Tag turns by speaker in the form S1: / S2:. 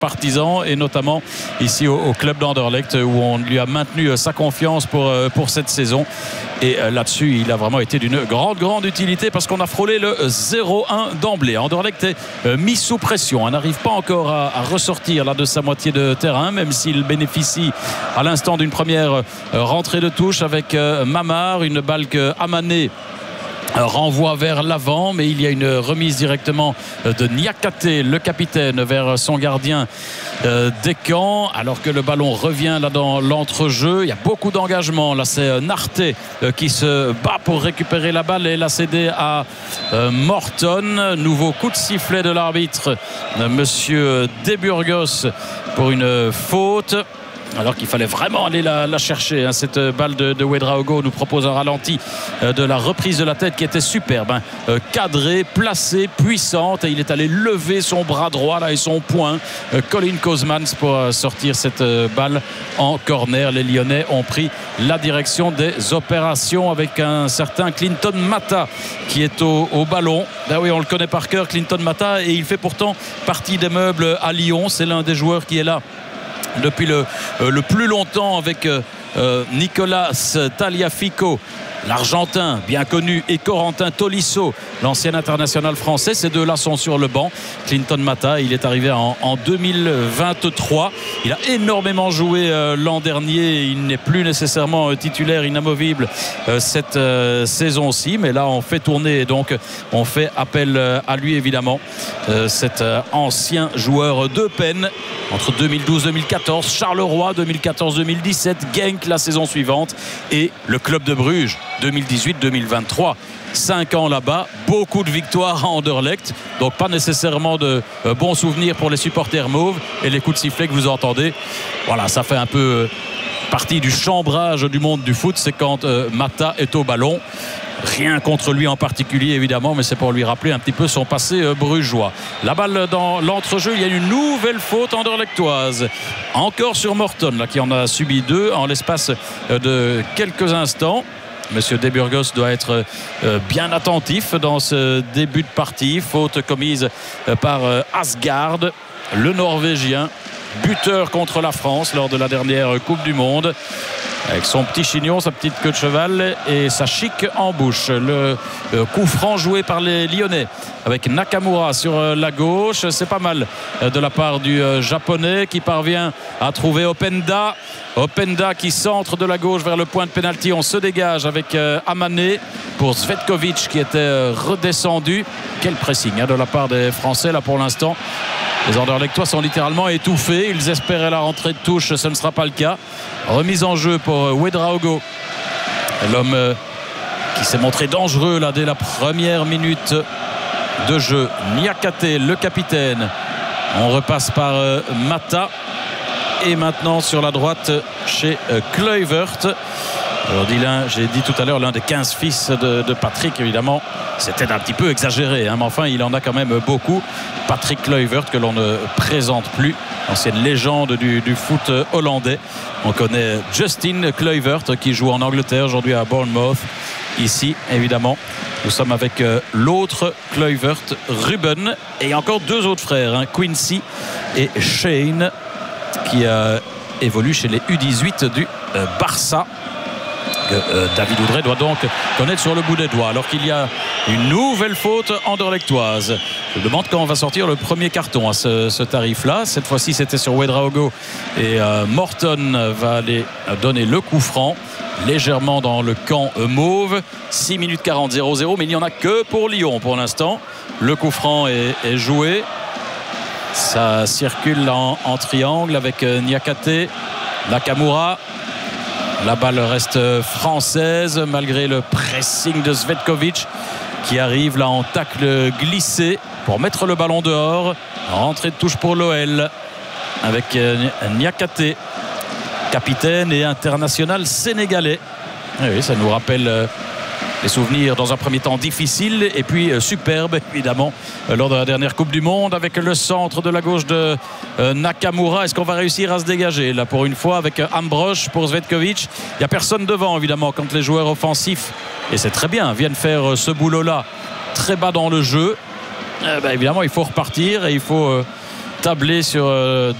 S1: partisans et notamment ici au club d'Anderlecht où on lui a maintenu sa confiance pour cette saison. Et là-dessus, il a vraiment été d'une grande utilité parce qu'on a frôlé le 0-1 d'emblée. Anderlecht est mis sous pression. On n'arrive pas encore à ressortir là de sa moitié de terrain, même s'il bénéficie à l'instant d'une première rentrée de touche avec Mamar, une balle que Amané renvoie vers l'avant, mais il y a une remise directement de Niakate, le capitaine, vers son gardien Descamps, alors que le ballon revient là dans l'entrejeu. Il y a beaucoup d'engagement. Là, c'est Narté qui se bat pour récupérer la balle et la céder à Morton. Nouveau coup de sifflet de l'arbitre, monsieur Deburgos, pour une faute. Alors qu'il fallait vraiment aller la chercher. Cette balle de Ouedraogo nous propose un ralenti de la reprise de la tête qui était superbe. Cadrée, placée, puissante. Et il est allé lever son bras droit là et son poing. Colin Kozmans pour sortir cette balle en corner. Les Lyonnais ont pris la direction des opérations avec un certain Clinton Mata qui est au ballon. Ah oui, on le connaît par cœur, Clinton Mata. Et il fait pourtant partie des meubles à Lyon. C'est l'un des joueurs qui est là depuis le plus longtemps avec Nicolas Tagliafico, l'Argentin bien connu, et Corentin Tolisso, l'ancien international français. Ces deux-là sont sur le banc. Clinton Mata, il est arrivé en 2023. Il a énormément joué l'an dernier. Il n'est plus nécessairement titulaire inamovible cette saison-ci, mais là on fait tourner, donc on fait appel à lui évidemment. Cet ancien joueur de peine entre 2012-2014, Charleroi 2014-2017, Genk la saison suivante et le club de Bruges 2018-2023. 5 ans là-bas, beaucoup de victoires à Anderlecht, donc pas nécessairement de bons souvenirs pour les supporters mauves. Et les coups de sifflet que vous entendez, voilà, ça fait un peu partie du chambrage du monde du foot. C'est quand Mata est au ballon. Rien contre lui en particulier évidemment, mais c'est pour lui rappeler un petit peu son passé brugeois. La balle dans l'entrejeu, il y a une nouvelle faute anderlechtoise, encore sur Morton là, qui en a subi 2 en l'espace de quelques instants. Monsieur Deburgos doit être bien attentif dans ce début de partie. Faute commise par Asgard, le Norvégien, buteur contre la France lors de la dernière Coupe du Monde, avec son petit chignon, sa petite queue de cheval et sa chic en bouche. Le coup franc joué par les Lyonnais avec Nakamura sur la gauche. C'est pas mal de la part du japonais qui parvient à trouver Openda qui centre de la gauche vers le point de pénalty. On se dégage avec Amané pour Svetkovic qui était redescendu. Quel pressing de la part des Français là pour l'instant. Les Anderlechtois sont littéralement étouffés. Ils espéraient la rentrée de touche, ce ne sera pas le cas. Remise en jeu pour Ouedraogo, l'homme qui s'est montré dangereux là dès la première minute de jeu. Niakate, le capitaine. On repasse par Mata et maintenant sur la droite chez Kluivert. Alors j'ai dit tout à l'heure l'un des 15 fils de Patrick, évidemment c'était un petit peu exagéré mais enfin il en a quand même beaucoup. Patrick Kluivert que l'on ne présente plus, ancienne légende du foot hollandais. On connaît Justin Kluivert qui joue en Angleterre aujourd'hui à Bournemouth. Ici évidemment nous sommes avec l'autre Kluivert, Ruben, et encore 2 autres frères, Quincy et Shane, qui évoluent chez les U18 du Barça, que David Oudrey doit donc connaître sur le bout des doigts, alors qu'il y a une nouvelle faute anderlechtoise. Je me demande quand on va sortir le premier carton à ce tarif-là. Cette fois-ci, c'était sur Ouedraogo et Morton va aller donner le coup franc légèrement dans le camp mauve. 6 minutes 40, 0-0, mais il n'y en a que pour Lyon pour l'instant. Le coup franc est joué. Ça circule en triangle avec Niakate, Nakamura. La balle reste française malgré le pressing de Svetkovic qui arrive là en tacle glissé pour mettre le ballon dehors. Rentrée de touche pour l'OL avec Niakate, capitaine et international sénégalais. Oui, ça nous rappelle les souvenirs dans un premier temps difficiles et puis superbes évidemment lors de la dernière Coupe du Monde avec le centre de la gauche de Nakamura. Est-ce qu'on va réussir à se dégager là pour une fois avec Ambrosch pour Svetkovic? Il n'y a personne devant évidemment quand les joueurs offensifs, et c'est très bien, viennent faire ce boulot là très bas dans le jeu. Évidemment il faut repartir et il faut tabler sur